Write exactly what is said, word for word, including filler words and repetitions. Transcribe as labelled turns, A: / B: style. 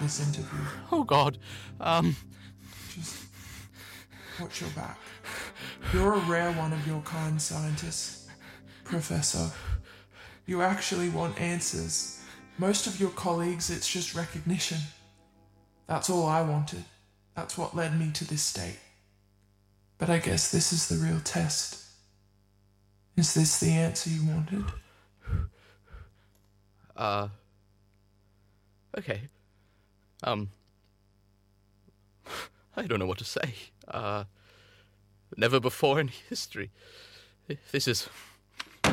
A: this interview.
B: Oh, God. Um...
A: Just watch your back. You're a rare one of your kind, scientist. Professor. You actually want answers. Most of your colleagues, it's just recognition. That's all I wanted. That's what led me to this state. But I guess this is the real test. Is this the answer you wanted?
B: Uh... Okay. Um... I don't know what to say. Uh... Never before in history. This is